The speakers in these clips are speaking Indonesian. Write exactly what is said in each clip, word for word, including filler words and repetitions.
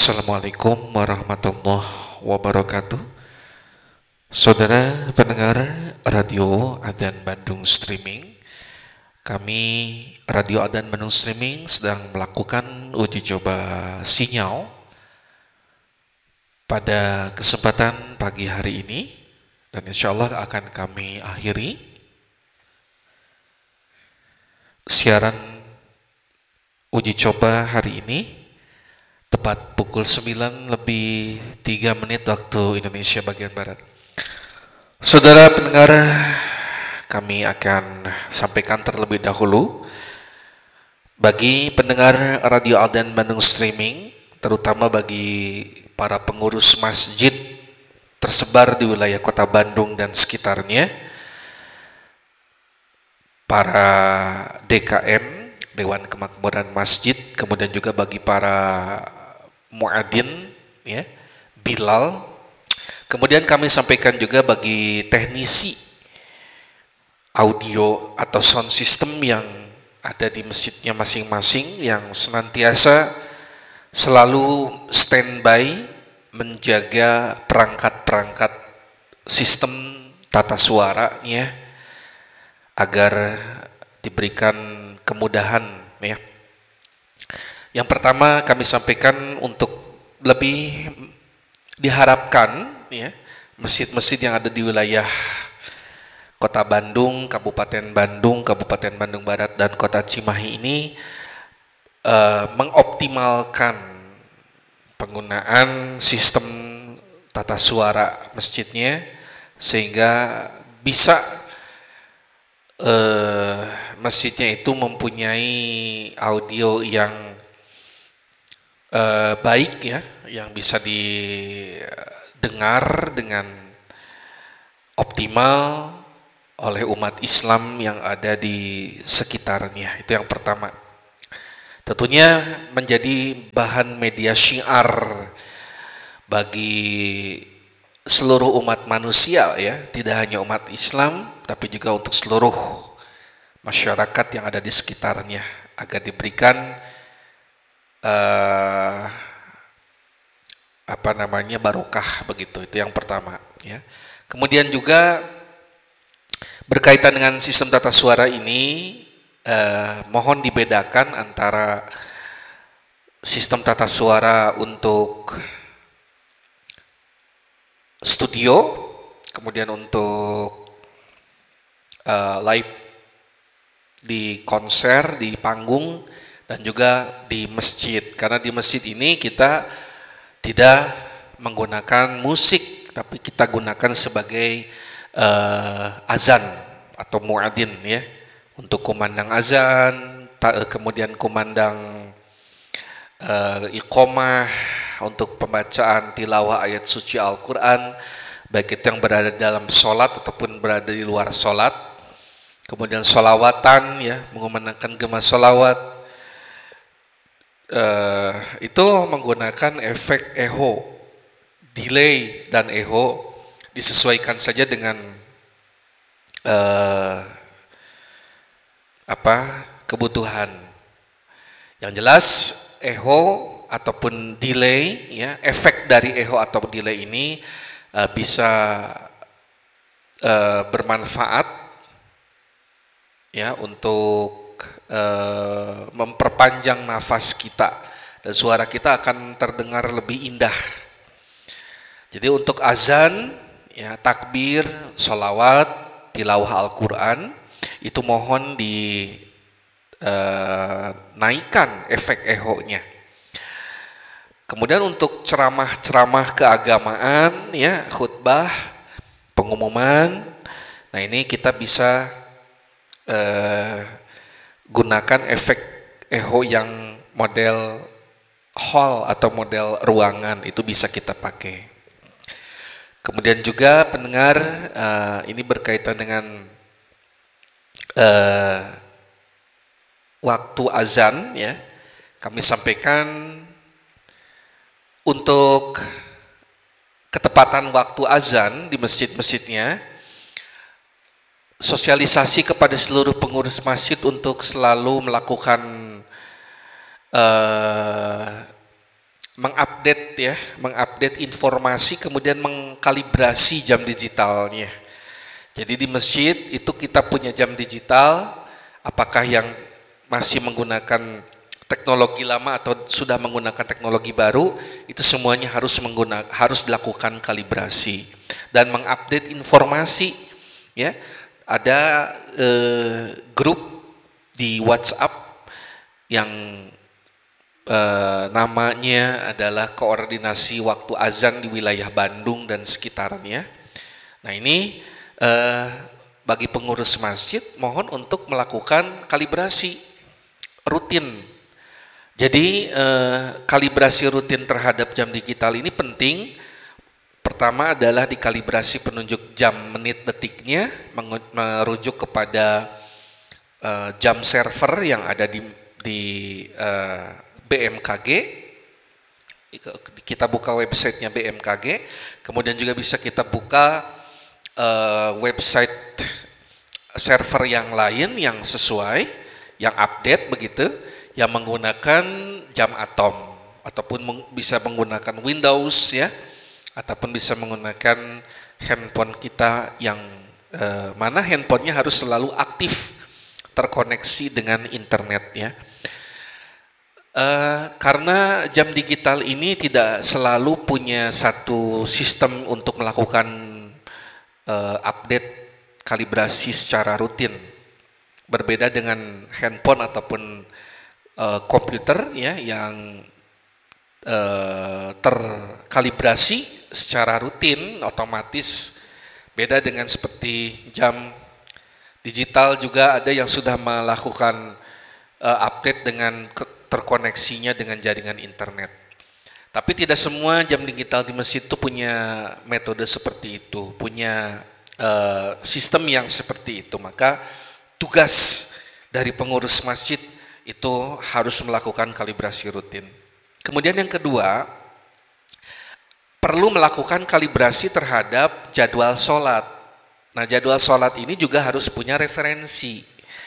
Assalamualaikum warahmatullahi wabarakatuh. Saudara pendengar Radio Adzan Bandung Streaming, kami Radio Adzan Bandung Streaming sedang melakukan uji coba sinyal pada kesempatan pagi hari ini, dan insya Allah akan kami akhiri siaran uji coba hari ini tepat pukul sembilan lebih tiga menit waktu Indonesia bagian Barat. Saudara pendengar, kami akan sampaikan terlebih dahulu bagi pendengar Radio Adzan Bandung Streaming, terutama bagi para pengurus masjid tersebar di wilayah Kota Bandung dan sekitarnya, para D K M, Dewan Kemakmuran Masjid, kemudian juga bagi para muadzin, ya, Bilal. Kemudian kami sampaikan juga bagi teknisi audio atau sound system yang ada di masjidnya masing-masing, yang senantiasa selalu standby menjaga perangkat-perangkat sistem tata suaranya agar diberikan kemudahan, ya. Yang pertama kami sampaikan untuk lebih diharapkan, ya, masjid-masjid yang ada di wilayah Kota Bandung, Kabupaten Bandung, Kabupaten Bandung Barat, dan Kota Cimahi ini uh, mengoptimalkan penggunaan sistem tata suara masjidnya sehingga bisa uh, masjidnya itu mempunyai audio yang Uh, baik, ya, yang bisa didengar dengan optimal oleh umat Islam yang ada di sekitarnya. Itu yang pertama. Tentunya menjadi bahan media syiar bagi seluruh umat manusia, ya, tidak hanya umat Islam tapi juga untuk seluruh masyarakat yang ada di sekitarnya, agar diberikan Uh, apa namanya barokah begitu. Itu yang pertama, ya. Kemudian juga berkaitan dengan sistem tata suara ini, uh, mohon dibedakan antara sistem tata suara untuk studio, kemudian untuk uh, live di konser, di panggung, dan juga di masjid. Karena di masjid ini kita tidak menggunakan musik, tapi kita gunakan sebagai uh, azan atau muadzin, ya, untuk kumandang azan, kemudian kumandang uh, iqomah, untuk pembacaan tilawah ayat suci Al-Quran, baik itu yang berada dalam sholat ataupun berada di luar sholat. Kemudian sholawatan, ya, mengumandangkan gema sholawat. Uh, itu menggunakan efek echo, delay dan echo, disesuaikan saja dengan uh, apa kebutuhan. Yang jelas echo ataupun delay, ya, efek dari echo atau delay ini uh, bisa uh, bermanfaat, ya, untuk Uh, memperpanjang nafas kita dan suara kita akan terdengar lebih indah. Jadi untuk azan, ya, takbir, sholawat, tilawah Al-Quran, itu mohon dinaikkan uh, efek echo-nya. Kemudian untuk ceramah-ceramah keagamaan, ya, khutbah, pengumuman, nah ini kita bisa uh, gunakan efek echo yang model hall atau model ruangan, itu bisa kita pakai. Kemudian juga pendengar, uh, ini berkaitan dengan uh, waktu azan, ya, kami sampaikan untuk ketepatan waktu azan di masjid-masjidnya, sosialisasi kepada seluruh pengurus masjid untuk selalu melakukan uh, mengupdate ya, mengupdate informasi kemudian mengkalibrasi jam digitalnya. Jadi di masjid itu kita punya jam digital, apakah yang masih menggunakan teknologi lama atau sudah menggunakan teknologi baru, itu semuanya harus menggunakan harus dilakukan kalibrasi dan mengupdate informasi ya. Ada eh, grup di WhatsApp yang eh, namanya adalah Koordinasi Waktu Azan di Wilayah Bandung dan sekitarnya. Nah ini eh, bagi pengurus masjid mohon untuk melakukan kalibrasi rutin. Jadi eh, kalibrasi rutin terhadap jam digital ini penting. Pertama adalah dikalibrasi penunjuk jam menit detiknya, merujuk kepada eh, jam server yang ada di, di eh, B M K G. Kita buka websitenya B M K G, kemudian juga bisa kita buka eh, website server yang lain yang sesuai, yang update begitu, yang menggunakan jam atom ataupun meng, bisa menggunakan Windows ya, ataupun bisa menggunakan handphone kita yang eh, mana handphonenya harus selalu aktif terkoneksi dengan internet ya. Eh, karena jam digital ini tidak selalu punya satu sistem untuk melakukan eh, update kalibrasi secara rutin. Berbeda dengan handphone ataupun Uh, komputer ya yang uh, terkalibrasi secara rutin otomatis, beda dengan seperti jam digital. Juga ada yang sudah melakukan uh, update dengan terkoneksinya dengan jaringan internet. Tapi tidak semua jam digital di masjid itu punya metode seperti itu, punya uh, sistem yang seperti itu. Maka tugas dari pengurus masjid itu harus melakukan kalibrasi rutin. Kemudian yang kedua, perlu melakukan kalibrasi terhadap jadwal sholat. Nah, jadwal sholat ini juga harus punya referensi.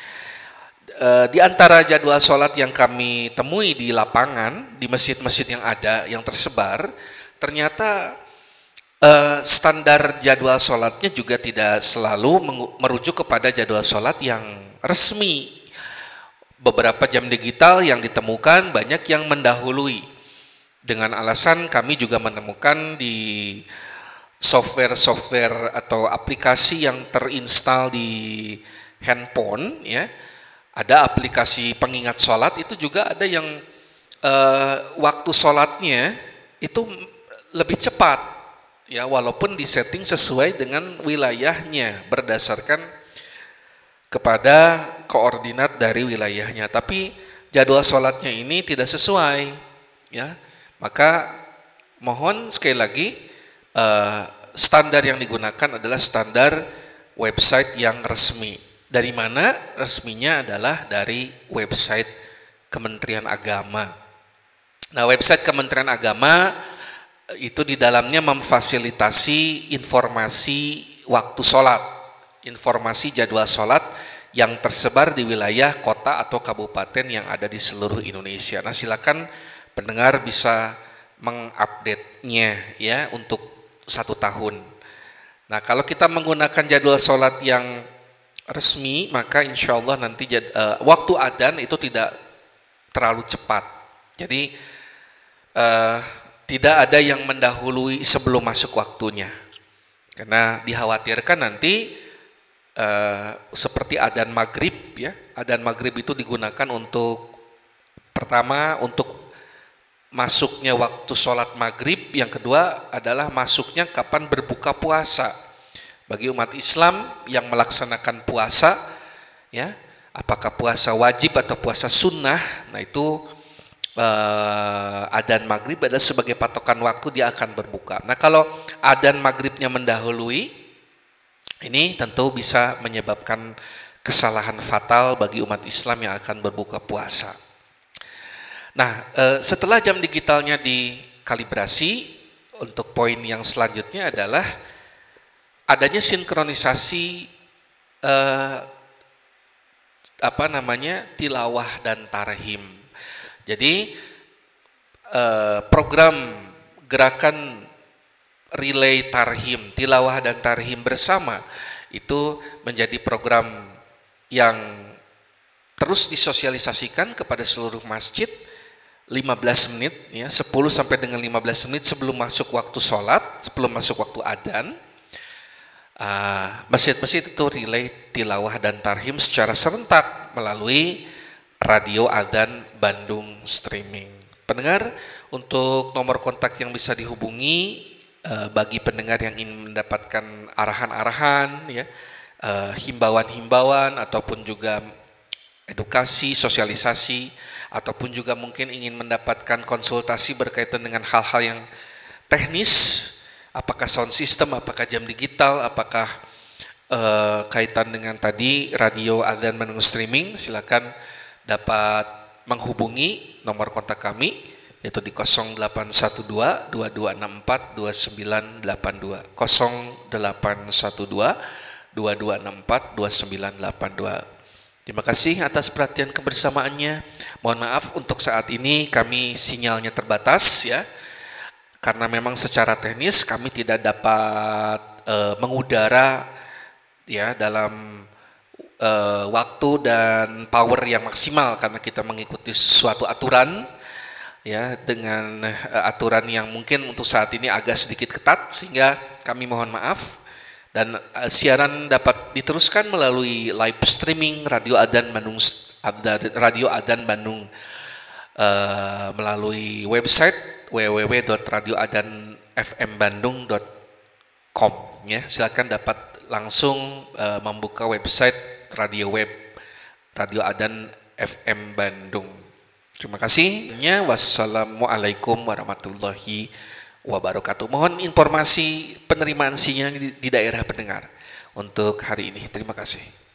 E, di antara jadwal sholat yang kami temui di lapangan, di masjid-masjid yang ada, yang tersebar, ternyata e, standar jadwal sholatnya juga tidak selalu merujuk kepada jadwal sholat yang resmi. Beberapa jam digital yang ditemukan banyak yang mendahului, dengan alasan kami juga menemukan di software-software atau aplikasi yang terinstal di handphone ya, ada aplikasi pengingat sholat itu juga ada yang eh, waktu sholatnya itu lebih cepat ya, walaupun disetting sesuai dengan wilayahnya berdasarkan kepada koordinat dari wilayahnya, tapi jadwal sholatnya ini tidak sesuai ya. Maka mohon sekali lagi eh, standar yang digunakan adalah standar website yang resmi. Dari mana resminya? Adalah dari website Kementerian Agama. Nah, website Kementerian Agama itu di dalamnya memfasilitasi informasi waktu sholat, informasi jadwal sholat yang tersebar di wilayah kota atau kabupaten yang ada di seluruh Indonesia. Nah, silakan pendengar bisa mengupdate-nya ya untuk satu tahun. Nah, kalau kita menggunakan jadwal sholat yang resmi, maka insya Allah nanti jad, uh, waktu adzan itu tidak terlalu cepat. Jadi uh, tidak ada yang mendahului sebelum masuk waktunya, karena dikhawatirkan nanti Uh, seperti adzan maghrib ya, adzan maghrib itu digunakan untuk pertama untuk masuknya waktu sholat maghrib, yang kedua adalah masuknya kapan berbuka puasa bagi umat Islam yang melaksanakan puasa ya, apakah puasa wajib atau puasa sunnah. Nah itu uh, adzan maghrib adalah sebagai patokan waktu dia akan berbuka. Nah kalau adzan maghribnya mendahului, ini tentu bisa menyebabkan kesalahan fatal bagi umat Islam yang akan berbuka puasa. Nah, setelah jam digitalnya dikalibrasi, untuk poin yang selanjutnya adalah adanya sinkronisasi eh, apa namanya tilawah dan tarhim. Jadi eh, program gerakan relay tarhim, tilawah dan tarhim bersama itu menjadi program yang terus disosialisasikan kepada seluruh masjid lima belas menit ya, sepuluh sampai dengan lima belas menit sebelum masuk waktu sholat, sebelum masuk waktu adzan. Uh, masjid-masjid itu relay tilawah dan tarhim secara serentak melalui radio adzan Bandung streaming. Pendengar, untuk nomor kontak yang bisa dihubungi uh, bagi pendengar yang ingin mendapatkan arahan-arahan ya, uh, himbauan-himbauan ataupun juga edukasi, sosialisasi, ataupun juga mungkin ingin mendapatkan konsultasi berkaitan dengan hal-hal yang teknis, apakah sound system, apakah jam digital, apakah uh, kaitan dengan tadi radio adzan Bandung streaming, silakan dapat menghubungi nomor kontak kami yaitu di nol delapan satu dua, dua dua enam empat, dua sembilan delapan dua nol delapan satu dua, dua dua enam empat, dua sembilan delapan dua. Terima kasih atas perhatian kebersamaannya. Mohon maaf untuk saat ini kami sinyalnya terbatas ya. Karena memang secara teknis kami tidak dapat e, mengudara ya dalam e, waktu dan power yang maksimal karena kita mengikuti suatu aturan ya dengan e, aturan yang mungkin untuk saat ini agak sedikit ketat sehingga kami mohon maaf. Dan uh, siaran dapat diteruskan melalui live streaming Radio Adzan Bandung, Radio Adzan Bandung uh, melalui website w w w titik radio adzan f m bandung titik com ya. Silakan dapat langsung uh, membuka website radio web Radio Adzan F M Bandung. Terima kasih. Wassalamualaikum warahmatullahi wabarakatuh. Mohon informasi penerimaan sinyal di, di daerah pendengar untuk hari ini. Terima kasih.